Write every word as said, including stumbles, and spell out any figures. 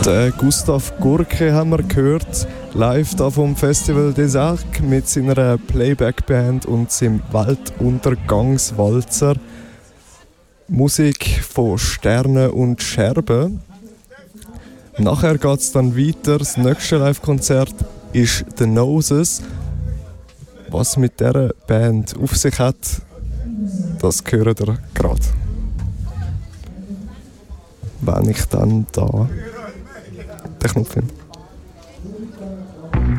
Den Gustav Gurke haben wir gehört, live da vom Festival des Arcs mit seiner Playback-Band und seinem Weltuntergangswalzer. Musik von Sternen und Scherben. Nachher geht es dann weiter. Das nächste Live-Konzert ist The Noses. Was mit dieser Band auf sich hat, das hört ihr gerade. Wenn ich dann da den Knopf finde.